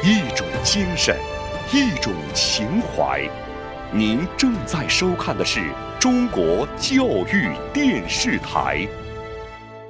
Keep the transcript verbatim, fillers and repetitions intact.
一种精神，一种情怀。您正在收看的是中国教育电视台。